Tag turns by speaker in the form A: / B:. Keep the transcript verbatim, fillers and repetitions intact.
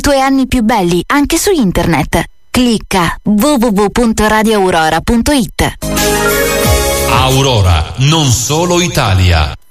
A: tuoi anni più belli anche su internet. Clicca w w w punto radio aurora punto it.
B: Aurora, non solo Italia.